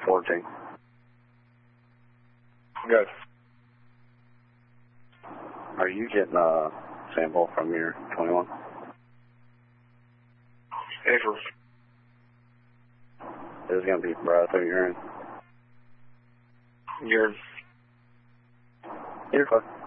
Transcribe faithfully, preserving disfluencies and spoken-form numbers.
fourteen. Good. Are you getting a sample from your twenty-one? April. Is it going to be breath or urine? Urine. You're fine.